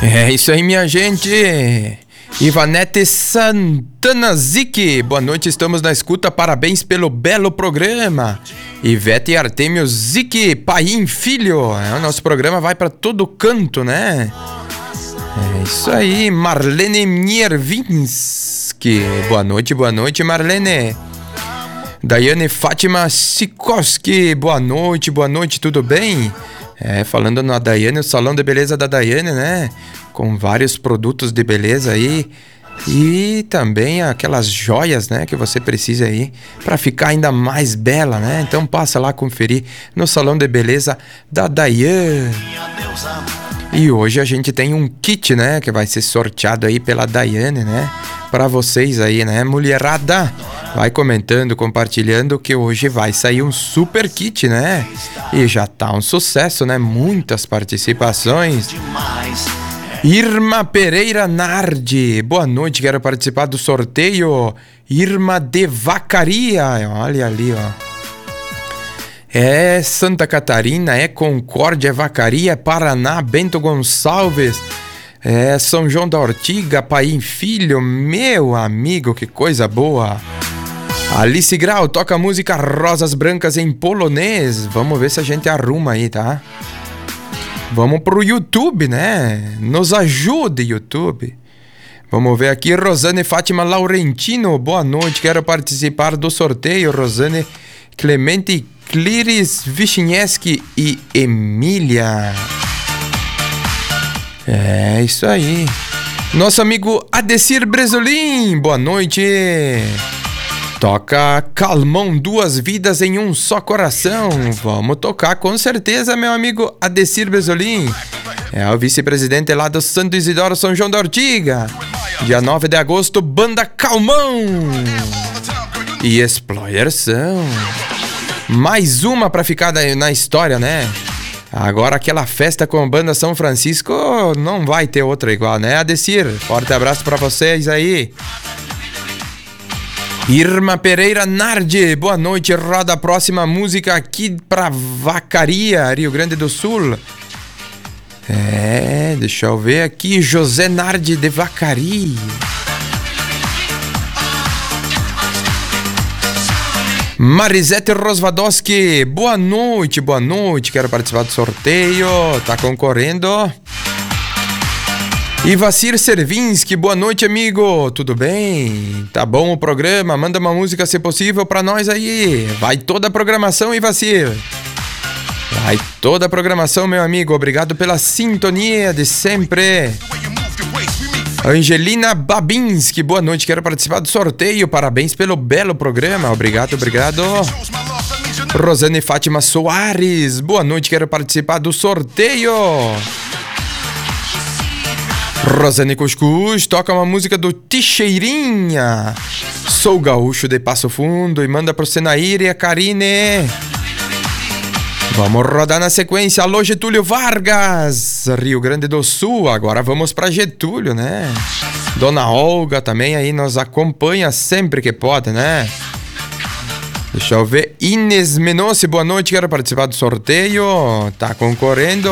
É isso aí, minha gente. Ivanete Santana Zic, boa noite, estamos na escuta, parabéns pelo belo programa. Ivete Artemio Zic, pai e filho, o nosso programa vai pra todo canto, né? É isso aí, Marlene Miervinski, boa noite Marlene. Daiane Fátima Sikoski, boa noite, tudo bem? Falando na Daiane, o salão de beleza da Daiane, né? Com vários produtos de beleza aí e também aquelas joias, né, que você precisa aí para ficar ainda mais bela, né? Então passa lá conferir no salão de beleza da Daiane. E hoje a gente tem um kit, né, que vai ser sorteado aí pela Daiane, né? Para vocês aí, né, mulherada? Vai comentando, compartilhando que hoje vai sair um super kit, né? E já tá um sucesso, né? Muitas participações. Irma Pereira Nardi, boa noite, quero participar do sorteio. Irma de Vacaria, olha ali, ó. É Santa Catarina, é Concórdia, é Vacaria, é Paraná, Bento Gonçalves, é São João da Ortiga, pai e filho, meu amigo, que coisa boa. Alice Grau, toca música Rosas Brancas em polonês, vamos ver se a gente arruma aí, tá? Vamos pro YouTube, né? Nos ajude, YouTube. Vamos ver aqui, Rosane Fátima Laurentino, boa noite, quero participar do sorteio. Rosane Clemente Cliris Wiśniewski e Emília. É isso aí. Nosso amigo Adecir Bresolim, boa noite. Toca Calmão, duas vidas em um só coração. Vamos tocar com certeza, meu amigo Adecir Bresolim. É o vice-presidente lá do Santo Isidoro, São João da Ortiga. Dia 9 de agosto, banda Calmão e Exploração. Mais uma pra ficar na história, né? Agora aquela festa com a banda São Francisco não vai ter outra igual, né, Adecir? Forte abraço pra vocês aí. Irma Pereira Nardi, boa noite, roda a próxima música aqui pra Vacaria, Rio Grande do Sul. Deixa eu ver aqui, José Nardi de Vacaria. Marisete Rosvadowski, boa noite, quero participar do sorteio, tá concorrendo. Ivacir Servinski, boa noite, amigo, tudo bem? Tá bom o programa? Manda uma música, se possível, pra nós aí. Vai toda a programação, Ivacir. Vai toda a programação, meu amigo, obrigado pela sintonia de sempre. Angelina Babinski, boa noite, quero participar do sorteio, parabéns pelo belo programa, obrigado. Rosane Fátima Soares, boa noite, quero participar do sorteio. Rosane Cuscuz, toca uma música do Tixeirinha. Sou gaúcho de Passo Fundo e manda pro Senair e a Karine. Vamos rodar na sequência. Alô, Getúlio Vargas, Rio Grande do Sul. Agora vamos pra Getúlio, né? Dona Olga também aí nos acompanha sempre que pode, né? Deixa eu ver. Inês Menossi, boa noite, quero participar do sorteio. Tá concorrendo.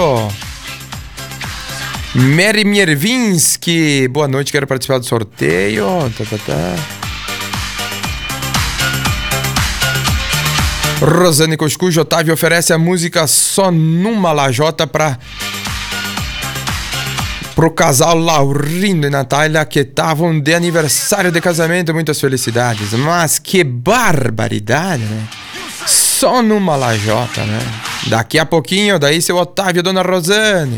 Mary Miervinski, boa noite, quero participar do sorteio. Rosane Coscujo, Otávio oferece a música Só Numa Lajota pro casal Laurindo e Natália, que estavam de aniversário de casamento. Muitas felicidades. Mas que barbaridade, né? Só numa lajota, né? Daqui a pouquinho, daí seu Otávio, dona Rosane.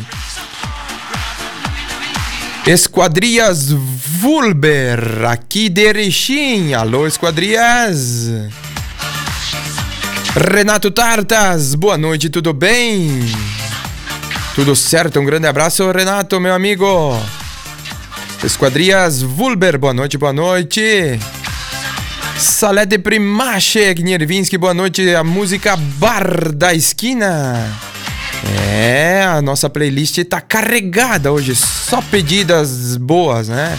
Esquadrias Vulber, aqui de Erechim. Alô, Esquadrias. Renato Tartas, boa noite, tudo bem? Tudo certo, um grande abraço, Renato, meu amigo. Esquadrias Vulber, boa noite. Salé de Primache, Gniervinski, boa noite. A música Bar da Esquina. A nossa playlist tá carregada hoje, só pedidas boas, né?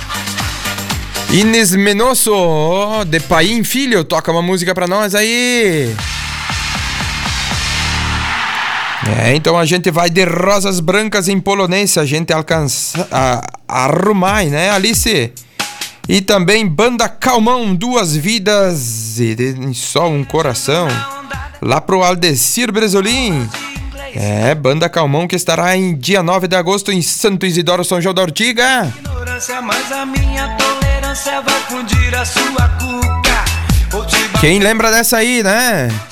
Inês Menosso, de Paim Filho, toca uma música pra nós aí. Então a gente vai de Rosas Brancas em polonês, a gente alcança a arrumar, né, Alice? E também Banda Calmão, Duas Vidas e Só um Coração, lá pro Aldecir Bresolim. Banda Calmão, que estará em dia 9 de agosto em Santo Isidoro, São João da Ortiga. Mas a minha tolerância vai fundir a sua cuca. Quem lembra dessa aí, né?